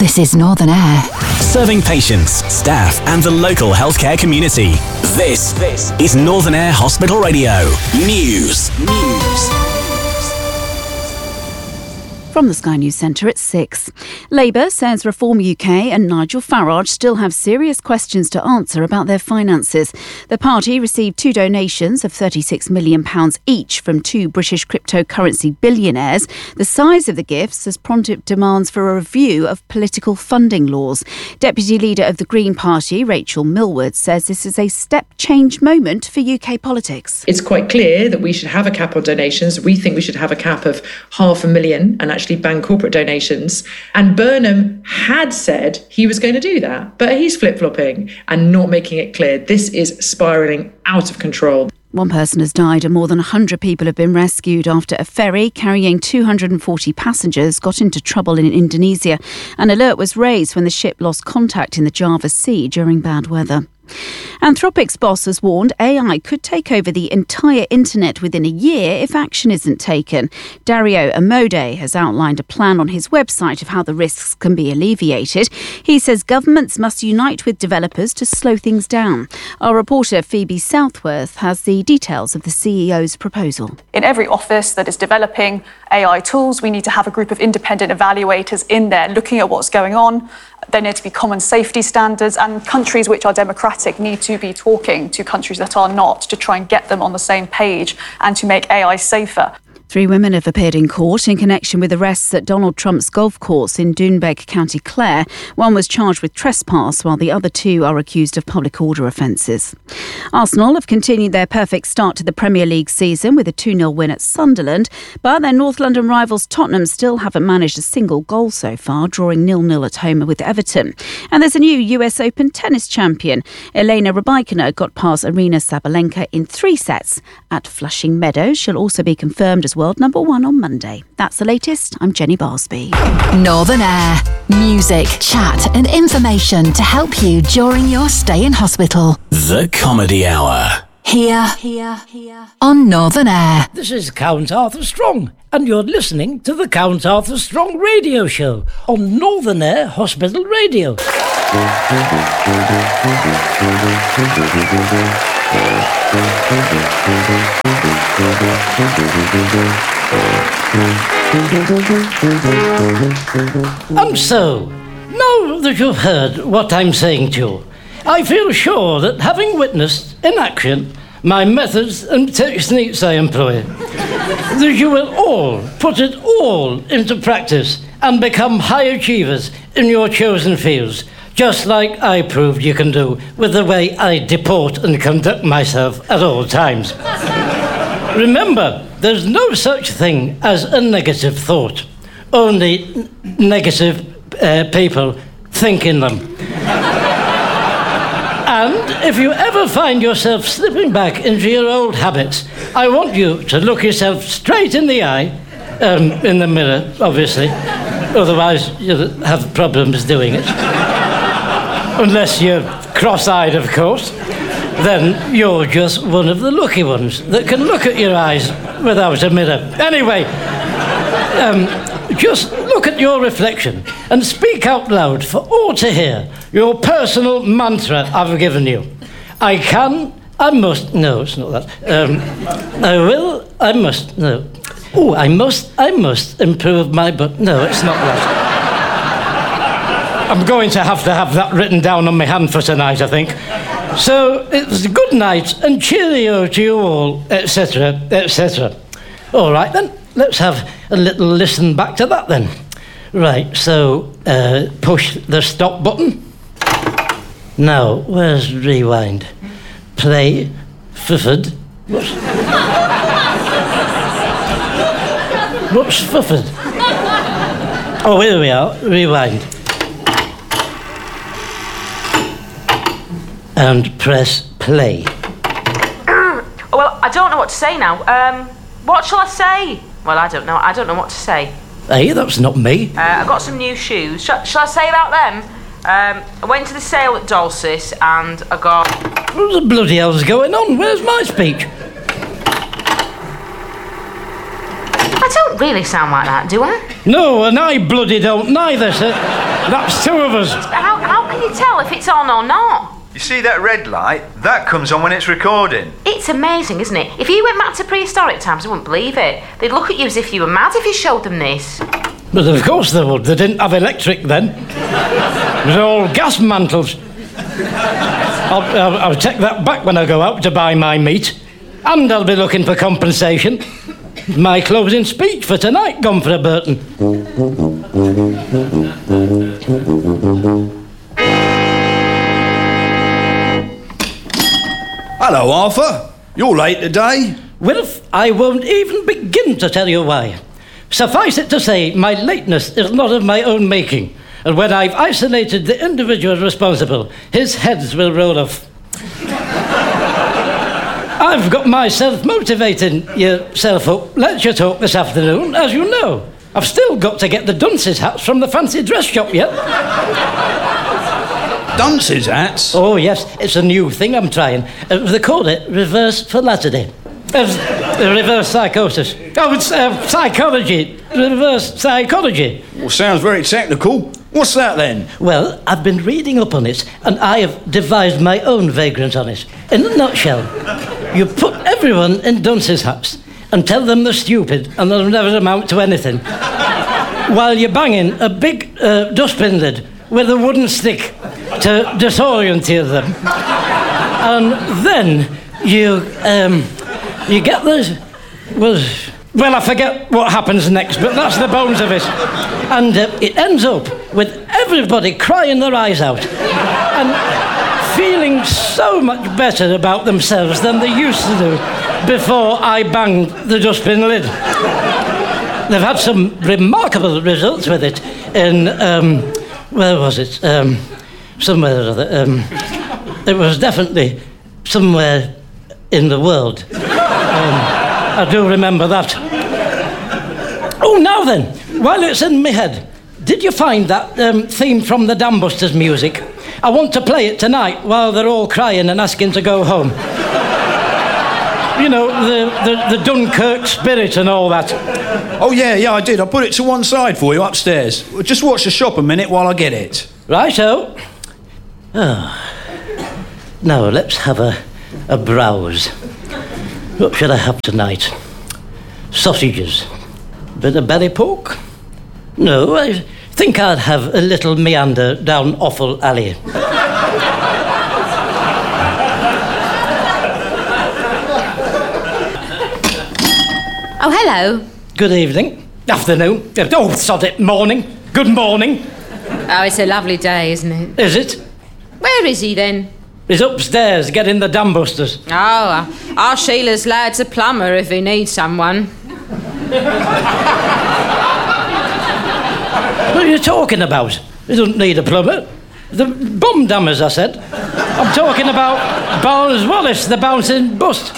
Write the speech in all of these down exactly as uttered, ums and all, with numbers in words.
This is Northern Air. Serving patients, staff and the local healthcare community. This, this is Northern Air Hospital Radio. News. News. From the Sky News Centre at six. Labour says Reform U K and Nigel Farage still have serious questions to answer about their finances. The party received two donations of thirty-six million pounds each from two British cryptocurrency billionaires. The size of the gifts has prompted demands for a review of political funding laws. Deputy Leader of the Green Party, Rachel Millward, says this is a step-change moment for U K politics. It's quite clear that we should have a cap on donations. We think we should have a cap of half a million and actually ban corporate donations. And Burnham had said he was going to do that, but he's flip-flopping and not making it clear. This is spiralling out of control. One person has died and more than one hundred people have been rescued after a ferry carrying two hundred forty passengers got into trouble in Indonesia. An alert was raised when the ship lost contact in the Java Sea during bad weather. Anthropic's boss has warned A I could take over the entire internet within a year if action isn't taken. Dario Amode has outlined a plan on his website of how the risks can be alleviated. He says governments must unite with developers to slow things down. Our reporter Phoebe Southworth has the details of the C E O's proposal. In every office that is developing A I tools, we need to have a group of independent evaluators in there looking at what's going on. There need to be common safety standards, and countries which are democratic need to be talking to countries that are not to try and get them on the same page and to make A I safer. Three women have appeared in court in connection with arrests at Donald Trump's golf course in Doonbeg, County Clare. One was charged with trespass, while the other two are accused of public order offences. Arsenal have continued their perfect start to the Premier League season with a two nil win at Sunderland, but their North London rivals Tottenham still haven't managed a single goal so far, drawing nil nil at home with Everton. And there's a new U S Open tennis champion. Elena Rybakina got past Arina Sabalenka in three sets at Flushing Meadows. She'll also be confirmed as world number one on Monday. That's the latest. I'm Jenny Barsby. Northern Air. Music, chat and information to help you during your stay in hospital. The Comedy Hour. Here, here, here. On Northern Air. This is Count Arthur Strong, and you're listening to the Count Arthur Strong radio show on Northern Air Hospital Radio. And so, now that you've heard what I'm saying to you, I feel sure that having witnessed in action my methods and techniques I employ, that you will all put it all into practice and become high achievers in your chosen fields, just like I proved you can do with the way I deport and conduct myself at all times. Remember, there's no such thing as a negative thought, only n- negative uh, people thinking them. And if you ever find yourself slipping back into your old habits, I want you to look yourself straight in the eye, um, in the mirror, obviously, otherwise you'll have problems doing it. Unless you're cross-eyed, of course. Then you're just one of the lucky ones that can look at your eyes without a mirror. Anyway, um, just look at your reflection and speak out loud for all to hear your personal mantra I've given you. I can, I must, no, it's not that. Um, I will, I must, no. Oh, I must, I must improve my butt. No, it's not that. I'm going to have to have that written down on my hand for tonight, I think. So, it's good night and cheerio to you all, et cetera, et cetera. All right, then. Let's have a little listen back to that, then. Right, so, uh, push the stop button. Now, where's rewind? Play, fufford. What's... What's fufford? Oh, here we are. Rewind. And press play. Well, I don't know what to say now. Um, what shall I say? Well, I don't know. I don't know what to say. Hey, that's not me. Uh, I got some new shoes. Sh- shall I say about them? Um, I went to the sale at Dulcis and I got... What the bloody hell's going on? Where's my speech? I don't really sound like that, do I? No, and I bloody don't neither, sir. That's two of us. How, how can you tell if it's on or not? You see that red light? That comes on when it's recording. It's amazing, isn't it? If you went back to prehistoric times, they wouldn't believe it. They'd look at you as if you were mad if you showed them this. But of course they would. They didn't have electric then. It was all gas mantles. I'll, I'll, I'll take that back when I go out to buy my meat. And I'll be looking for compensation. My closing speech for tonight gone for a Burton. Hello, Arthur. You're late today. Well, I won't even begin to tell you why. Suffice it to say, my lateness is not of my own making, and when I've isolated the individual responsible, his heads will roll off. I've got myself motivating yourself up lecture talk this afternoon, as you know. I've still got to get the dunce's hats from the fancy dress shop yet. Dunce's hats? Oh, yes, it's a new thing I'm trying. Uh, they call it reverse philately. Uh, reverse psychosis. Oh, it's uh, psychology. Reverse psychology. Well, sounds very technical. What's that then? Well, I've been reading up on it, and I have devised my own vagrant on it. In a nutshell, you put everyone in dunce's hats and tell them they're stupid and they'll never amount to anything, while you're banging a big uh, dustbin lid with a wooden stick to disorient them. And then you um, you get the... Well, well, I forget what happens next, but that's the bones of it. And uh, it ends up with everybody crying their eyes out and feeling so much better about themselves than they used to do before I banged the dustbin lid. They've had some remarkable results with it in... Um, where was it? Um, somewhere or other. Um, it was definitely somewhere in the world. Um, I do remember that. Oh, now then, while it's in my head, did you find that um, theme from the Dam Busters music? I want to play it tonight while they're all crying and asking to go home. You know, the, the, the Dunkirk spirit and all that. Oh, yeah, yeah, I did. I put it to one side for you upstairs. Just watch the shop a minute while I get it. Righto. Oh. Now, let's have a, a browse. What should I have tonight? Sausages. Bit of belly pork? No, I think I'd have a little meander down Offal Alley. Oh, hello. Good evening. Afternoon. Oh, sod it, morning. Good morning. Oh, it's a lovely day, isn't it? Is it? Where is he, then? He's upstairs getting the Dam Busters. Oh, uh, our Sheila's lad's a plumber if he needs someone. What are you talking about? He doesn't need a plumber. The bum dammers, I said. I'm talking about Barnes Wallace, the bouncing bust.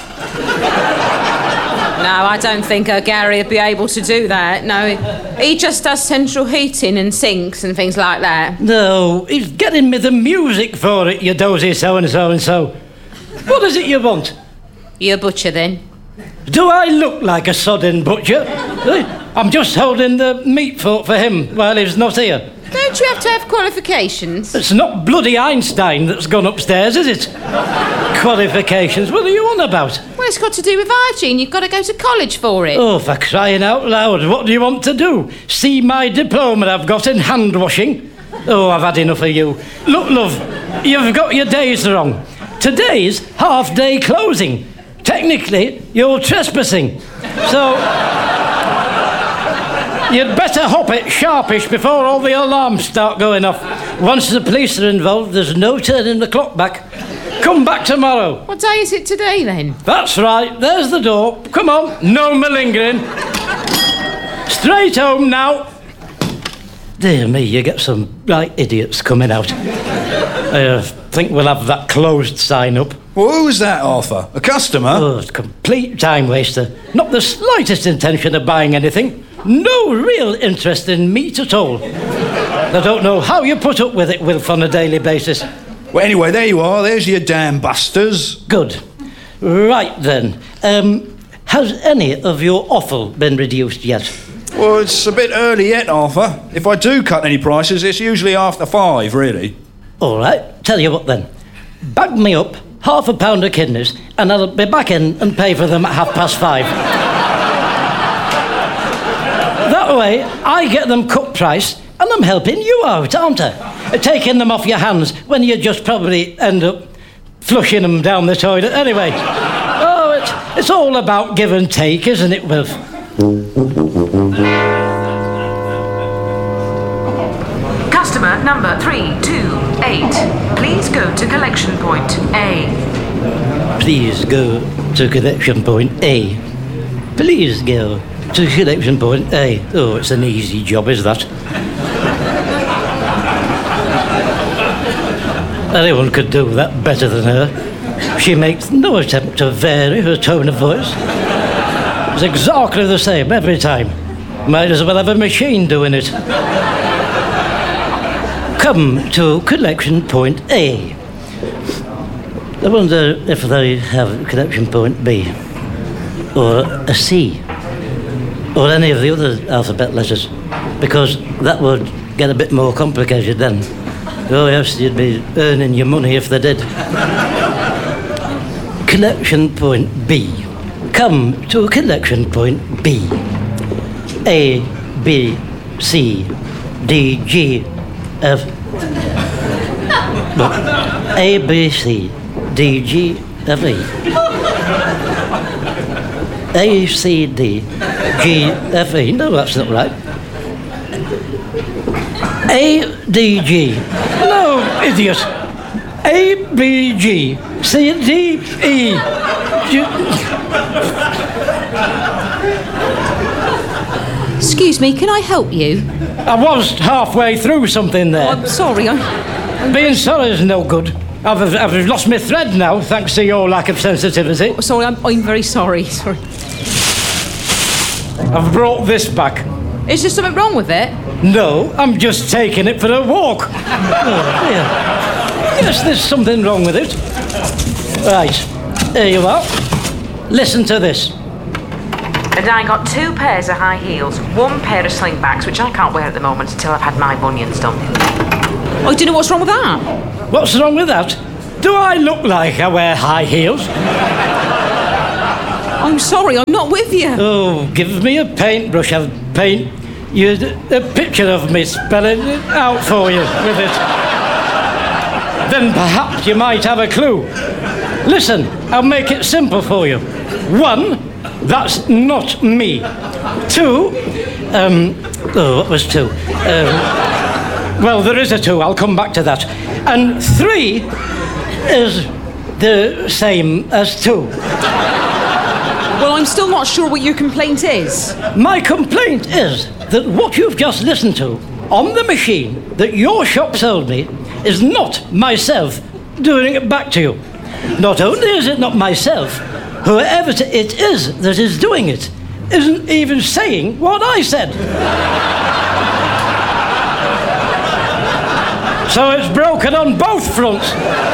No, I don't think uh, Gary would be able to do that. No, he, he just does central heating and sinks and things like that. No, he's getting me the music for it, you dozy so-and-so and so. What is it you want? You're a butcher, then? Do I look like a sodden butcher? I'm just holding the meat fork for him while he's not here. Don't you have to have qualifications? It's not bloody Einstein that's gone upstairs, is it? Qualifications? What are you on about? Well, it's got to do with hygiene. You've got to go to college for it. Oh, for crying out loud. What do you want to do? See my diploma I've got in hand washing? Oh, I've had enough of you. Look, love, you've got your days wrong. Today's half-day closing. Technically, you're trespassing. So... you'd better hop it sharpish before all the alarms start going off. Once the police are involved, there's no turning the clock back. Come back tomorrow. What day is it today, then? That's right. There's the door. Come on. No malingering. Straight home now. Dear me, you get some right idiots coming out. I uh, think we'll have that closed sign up. Well, who was that, Arthur? A customer? Oh, it's a complete time waster. Not the slightest intention of buying anything. No real interest in meat at all. I don't know how you put up with it, Wilf, on a daily basis. Well, anyway, there you are. There's your Dam Busters. Good. Right, then. Um, has any of your offal been reduced yet? Well, it's a bit early yet, Arthur. If I do cut any prices, it's usually after five, really. All right, tell you what then. Bag me up half a pound of kidneys and I'll be back in and pay for them at half past five. That way, I get them cut price and I'm helping you out, aren't I? Taking them off your hands when you just probably end up flushing them down the toilet anyway. Oh, it's, it's all about give and take, isn't it, Wilf? Customer number three two eight. Please go to collection point A. Please go to collection point A. Please go to collection point A. Oh, it's an easy job, is that? Anyone could do that better than her. She makes no attempt to vary her tone of voice. It's exactly the same every time. Might as well have a machine doing it. Come to collection point A. I wonder if they have collection point B, or a C, or any of the other alphabet letters, because that would get a bit more complicated then. Oh yes, you'd be earning your money if they did. Collection point B. Come to collection point B. A, B, C, D, G, F. No. A, B, C, D, G, F, E. A, C, D, G, F, E. No, that's not right. A, D, G. No, idiot. A, B, G, C, D, E. G. Excuse me, can I help you? I was halfway through something there. Oh, I'm sorry, I'm... I'm Being sorry is no good. I've, I've lost my thread now, thanks to your lack of sensitivity. Oh, sorry, I'm, I'm very sorry, sorry. I've brought this back. Is there something wrong with it? No, I'm just taking it for a walk. Oh, dear. Yes, there's something wrong with it. Right, here you are. Listen to this. And I got two pairs of high heels, one pair of slingbacks, which I can't wear at the moment until I've had my bunions done. I don't know what's wrong with that. What's wrong with that? Do I look like I wear high heels? I'm sorry, I'm not with you. Oh, give me a paintbrush. I'll paint you a picture of me spelling it out for you with it. Then perhaps you might have a clue. Listen, I'll make it simple for you. One, that's not me. Two, um, oh, what was two? Um, well, there is a two, I'll come back to that. And three is the same as two. Well, I'm still not sure what your complaint is. My complaint is that what you've just listened to on the machine that your shop sold me is not myself doing it back to you. Not only is it not myself, whoever it is that is doing it isn't even saying what I said. So it's broken on both fronts.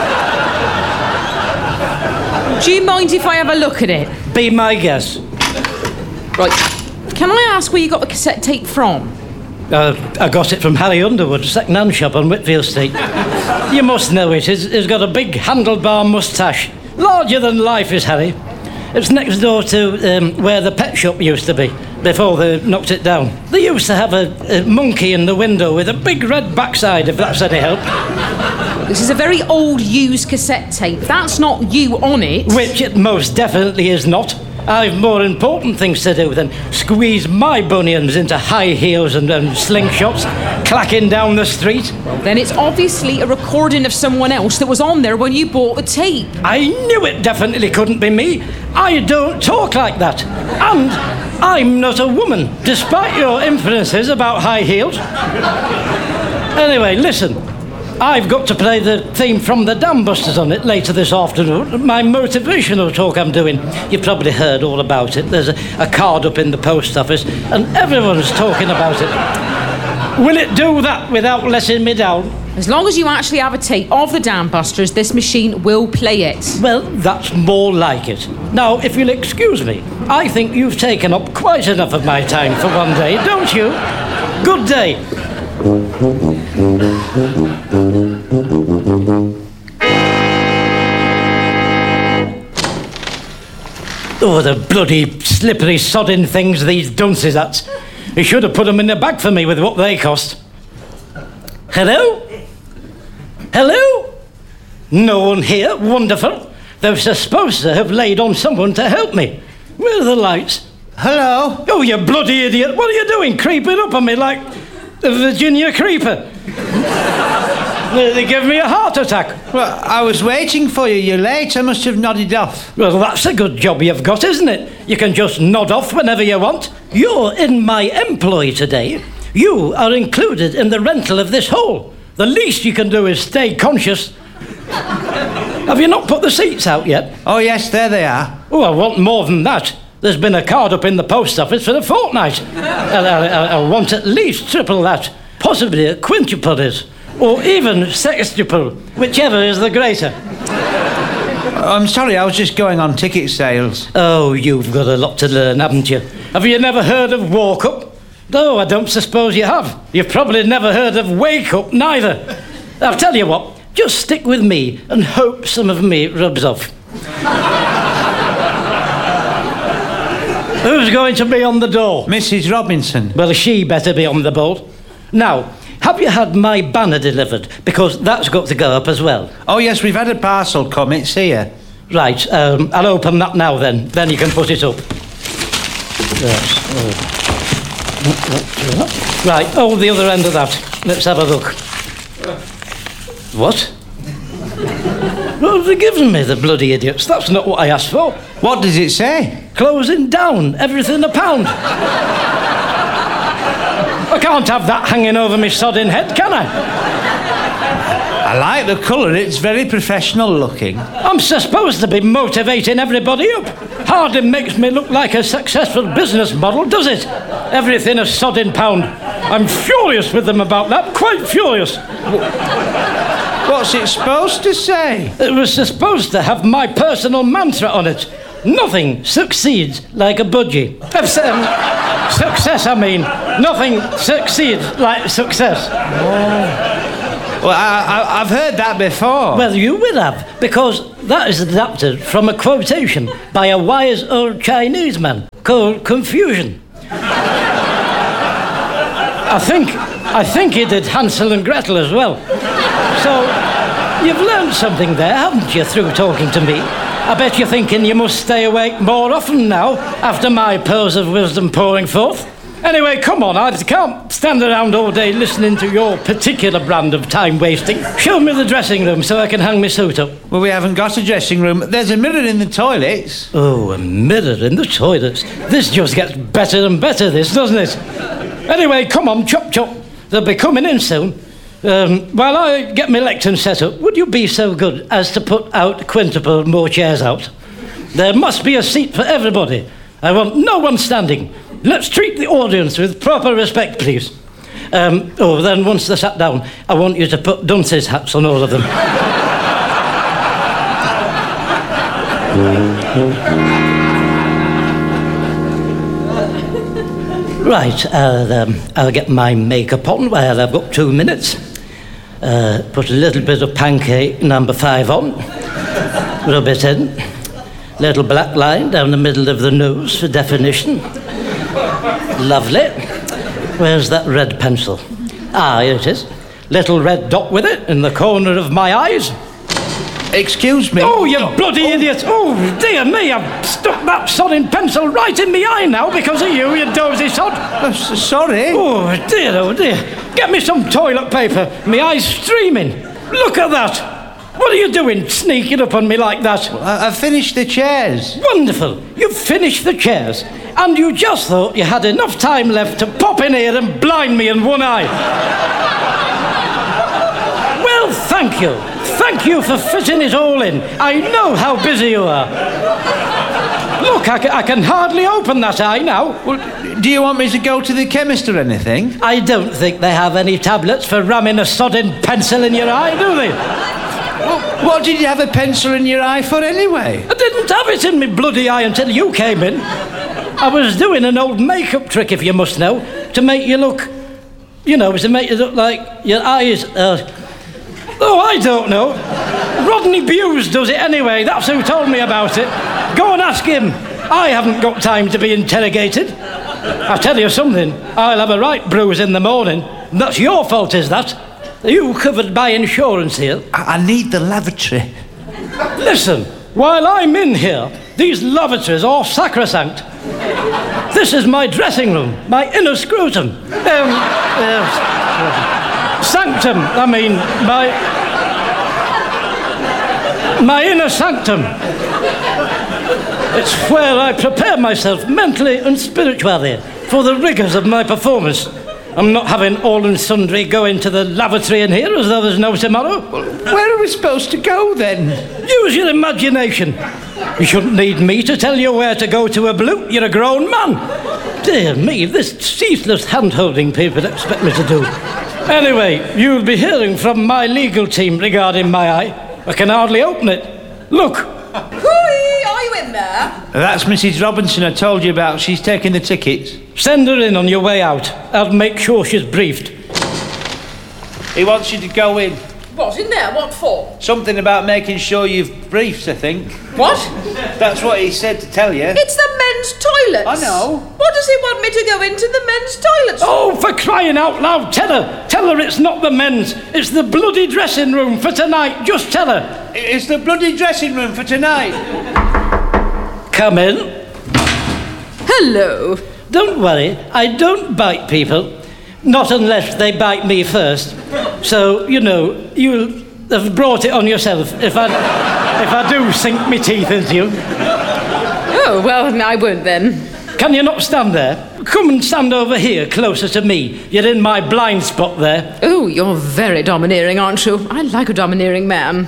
Do you mind if I have a look at it? Be my guest. Right. Can I ask where you got the cassette tape from? Uh, I got it from Harry Underwood's second-hand shop on Whitfield Street. You must know it. He's, he's got a big handlebar moustache. Larger than life is Harry. It's next door to um, where the pet shop used to be, before they knocked it down. They used to have a, a monkey in the window with a big red backside, if that's any help. This is a very old used cassette tape. That's not you on it. Which it most definitely is not. I've more important things to do than squeeze my bunions into high heels and, and slingshots, clacking down the street. Well, then it's obviously a recording of someone else that was on there when you bought the tape. I knew it definitely couldn't be me. I don't talk like that. And I'm not a woman, despite your inferences about high heels. Anyway, listen. I've got to play the theme from the Dam Busters on it later this afternoon. My motivational talk I'm doing. You've probably heard all about it. There's a, a card up in the post office, and everyone's talking about it. Will it do that without letting me down? As long as you actually have a tape of the Dambusters, this machine will play it. Well, that's more like it. Now, if you'll excuse me, I think you've taken up quite enough of my time for one day, don't you? Good day. Oh, the bloody slippery sodding things, these dunces, that's... He should have put them in the bag for me with what they cost. Hello? Hello? No one here? Wonderful. They're supposed to have laid on someone to help me. Where are the lights? Hello? Oh, you bloody idiot. What are you doing? Creeping up on me like a Virginia creeper. They give me a heart attack. Well, I was waiting for you. You're late. I must have nodded off. Well, that's a good job you've got, isn't it? You can just nod off whenever you want. You're in my employ today. You are included in the rental of this hall. The least you can do is stay conscious. Have you not put the seats out yet? Oh, yes, there they are. Oh, I want more than that. There's been a card up in the post office for a fortnight. I, I, I want at least triple that. Possibly a quintuple is. Or even sextuple, whichever is the greater. I'm sorry, I was just going on ticket sales. Oh, you've got a lot to learn, haven't you? Have you never heard of Walk Up? No, I don't suppose you have. You've probably never heard of Wake Up, neither. I'll tell you what, just stick with me and hope some of me rubs off. Who's going to be on the door? Missus Robinson. Well, she better be on the board. Now, have you had my banner delivered? Because that's got to go up as well. Oh, yes, we've had a parcel come. It's here. Right, um, I'll open that now then. Then you can put it up. Yes. Oh. Right, hold the other end of that. Let's have a look. What? What have they given me, the bloody idiots? That's not what I asked for. What does it say? Closing down, everything a pound. I can't have that hanging over my sodding head, can I? I like the colour, it's very professional looking. I'm supposed to be motivating everybody up. Hardly makes me look like a successful business model, does it? Everything a sodding pound. I'm furious with them about that, quite furious. What's it supposed to say? It was supposed to have my personal mantra on it. Nothing succeeds like a budgie. Um, success, I mean. Nothing succeeds like success. Oh. Well, I, I, I've heard that before. Well, you will have, because that is adapted from a quotation by a wise old Chinese man called Confucian. I think, I think he did Hansel and Gretel as well. So, you've learned something there, haven't you, through talking to me? I bet you're thinking you must stay awake more often now, after my pearls of wisdom pouring forth. Anyway, come on, I can't stand around all day listening to your particular brand of time-wasting. Show me the dressing room so I can hang my suit up. Well, we haven't got a dressing room. There's a mirror in the toilets. Oh, a mirror in the toilets. This just gets better and better, this, doesn't it? Anyway, come on, chop chop. They'll be coming in soon. Um, while I get my lectern set up, would you be so good as to put out quintuple more chairs out? There must be a seat for everybody. I want no one standing. Let's treat the audience with proper respect, please. Um, oh, then once they're sat down, I want you to put dunces hats on all of them. Right, I'll, um, I'll get my makeup on while I've got two minutes. Uh, put a little bit of pancake number five on. Rub it in. Little black line down the middle of the nose for definition. Lovely. Where's that red pencil? Ah, here it is. Little red dot with it in the corner of my eyes. Excuse me. Oh, you bloody oh. idiot. Oh, dear me, I've stuck that sodding pencil right in my eye now because of you, you dozy sod. Uh, sorry. Oh, dear, oh, dear. Get me some toilet paper. My eye's streaming. Look at that. What are you doing, sneaking up on me like that? Well, I- I've finished the chairs. Wonderful. You've finished the chairs. And you just thought you had enough time left to pop in here and blind me in one eye. Well, thank you. Thank you for fitting it all in. I know how busy you are. Look, I, ca- I can hardly open that eye now. Well, do you want me to go to the chemist or anything? I don't think they have any tablets for ramming a sodding pencil in your eye, do they? Well, what did you have a pencil in your eye for anyway? I didn't have it in my bloody eye until you came in. I was doing an old makeup trick, if you must know, to make you look, you know, to make you look like your eyes are... Oh, I don't know. Rodney Bewes does it anyway. That's who told me about it. Go and ask him. I haven't got time to be interrogated. I tell you something, I'll have a right bruise in the morning. That's your fault, is that? Are you covered by insurance here? I, I need the lavatory. Listen, while I'm in here, these lavatories are sacrosanct. This is my dressing room, my inner scrotum. Um, uh, sanctum, I mean, my... My inner sanctum. It's where I prepare myself mentally and spiritually for the rigours of my performance. I'm not having all and sundry go into the lavatory in here as though there's no tomorrow. Well, where are we supposed to go then? Use your imagination. You shouldn't need me to tell you where to go to a bloot. You're a grown man. Dear me, this ceaseless hand-holding people expect me to do. Anyway, you'll be hearing from my legal team regarding my eye. I can hardly open it. Look. Hooey, are you in there? That's Missus Robinson I told you about. She's taking the tickets. Send her in on your way out. I'll make sure she's briefed. He wants you to go in. What, in there? What for? Something about making sure you've briefed, I think. What? That's what he said to tell you. It's the men's toilets. I know. What does he want me to go into the men's toilets? Oh, for crying out loud, tell her. Tell her it's not the men's. It's the bloody dressing room for tonight. Just tell her. It's the bloody dressing room for tonight. Come in. Hello. Don't worry, I don't bite people. Not unless they bite me first. So, you know, you'll have brought it on yourself if I, if I do sink my teeth into you. Oh, well, I won't then. Can you not stand there? Come and stand over here, closer to me. You're in my blind spot there. Oh, you're very domineering, aren't you? I like a domineering man.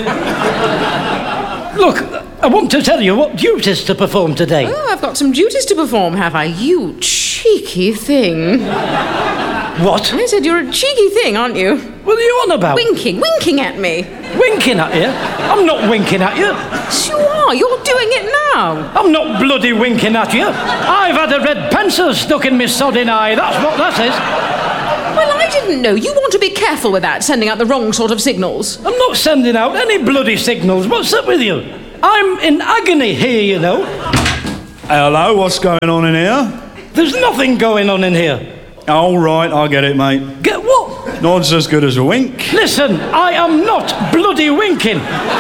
Look, I want to tell you what duties to perform today. Oh, I've got some duties to perform, have I? You cheeky thing. What? I said you're a cheeky thing, aren't you? What are you on about? Winking, winking at me. Winking at you? I'm not winking at you. Yes, you are. You're doing it now. I'm not bloody winking at you. I've had a red pencil stuck in my sodding eye. That's what that is. Well, I didn't know. You want to be careful with that, sending out the wrong sort of signals. I'm not sending out any bloody signals. What's up with you? I'm in agony here, you know. Hello, what's going on in here? There's nothing going on in here. All right, I get it, mate. Get what? Nod's as good as a wink. Listen, I am not bloody winking.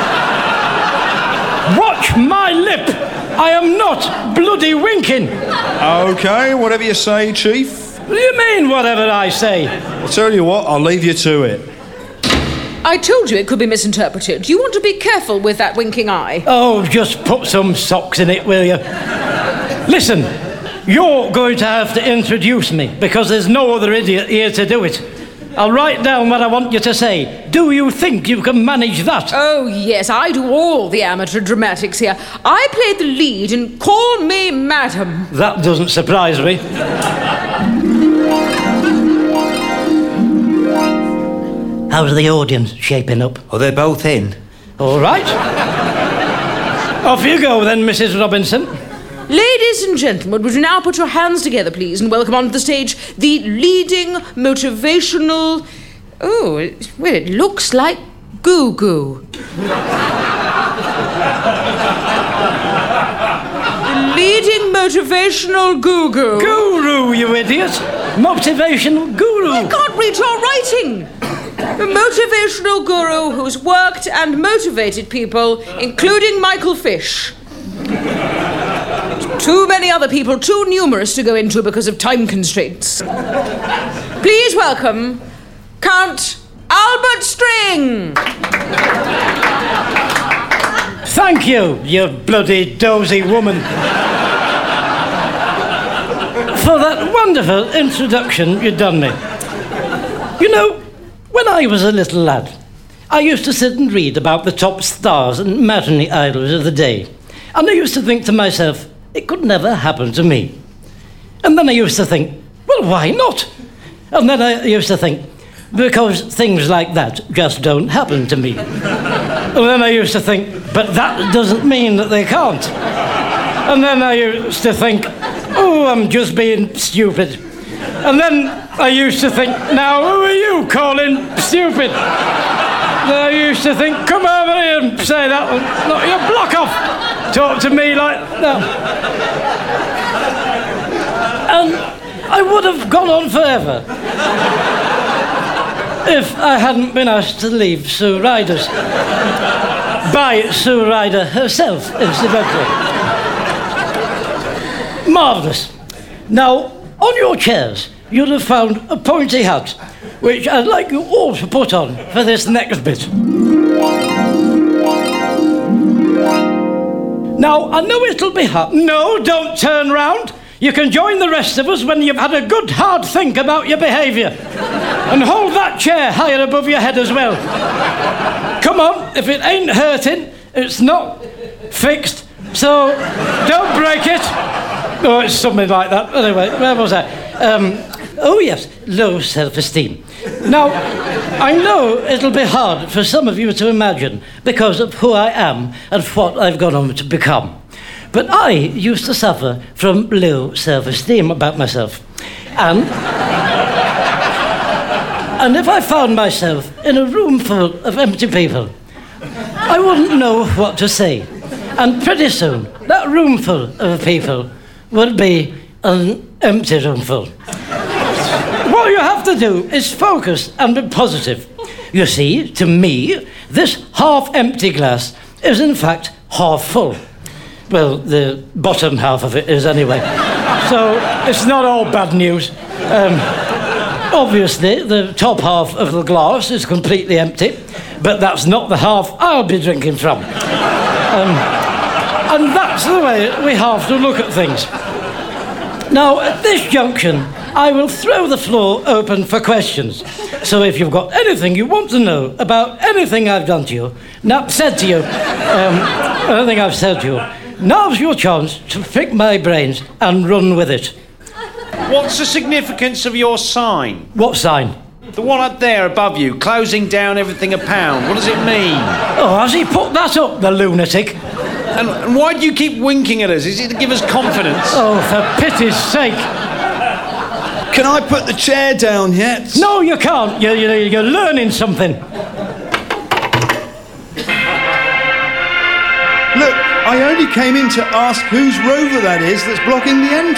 Watch my lip. I am not bloody winking. OK, whatever you say, Chief. What do you mean, whatever I say? I'll tell you what, I'll leave you to it. I told you it could be misinterpreted. You want to be careful with that winking eye. Oh, just put some socks in it, will you? Listen, you're going to have to introduce me, because there's no other idiot here to do it. I'll write down what I want you to say. Do you think you can manage that? Oh, yes, I do all the amateur dramatics here. I played the lead in Call Me Madam. That doesn't surprise me. How's the audience shaping up? Oh, they're both in. All right. Off you go then, Missus Robinson. Ladies and gentlemen, would you now put your hands together, please, and welcome onto the stage the leading motivational... Oh, it, well, it looks like Goo-Goo. The leading motivational Goo-Goo. Guru, you idiot. Motivational guru. I can't read your writing. A motivational guru who's worked and motivated people, including Michael Fish. Too many other people, too numerous to go into because of time constraints. Please welcome Count Albert String. Thank you, you bloody dozy woman, for that wonderful introduction you've done me. You know, when I was a little lad, I used to sit and read about the top stars and matinee idols of the day. And I used to think to myself, it could never happen to me. And then I used to think, well, why not? And then I used to think, because things like that just don't happen to me. And then I used to think, but that doesn't mean that they can't. And then I used to think, oh, I'm just being stupid. And then I used to think, now who are you calling stupid? And I used to think, come over here and say that one. No, you block off. Talk to me like that. And I would have gone on forever if I hadn't been asked to leave Sue Ryder's. By Sue Ryder herself, incidentally. Marvellous. Now, on your chairs, you'll have found a pointy hat, which I'd like you all to put on for this next bit. Now, I know it'll be hard. No, don't turn round. You can join the rest of us when you've had a good hard think about your behaviour. And hold that chair higher above your head as well. Come on, if it ain't hurting, it's not fixed, so don't break it. Oh, it's something like that. Anyway, where was I? Um, oh, yes, low self-esteem. Now, I know it'll be hard for some of you to imagine because of who I am and what I've gone on to become. But I used to suffer from low self-esteem about myself. And... and if I found myself in a room full of empty people, I wouldn't know what to say. And pretty soon, that room full of people would be an empty room full. What you have to do is focus and be positive. You see, to me, this half-empty glass is in fact half full. Well, the bottom half of it is anyway. So it's not all bad news. Um, obviously, the top half of the glass is completely empty, but that's not the half I'll be drinking from. Um, and that's the way we have to look at things. Now, at this junction, I will throw the floor open for questions. So if you've got anything you want to know about anything I've done to you, now said to you, um, anything I've said to you, now's your chance to pick my brains and run with it. What's the significance of your sign? What sign? The one up there above you, closing down everything a pound. What does it mean? Oh, has he put that up, the lunatic? And, and why do you keep winking at us? Is it to give us confidence? Oh, for pity's sake. Can I put the chair down yet? No, you can't. You're, you're, you're learning something. Look, I only came in to ask whose rover that is that's blocking the entrance.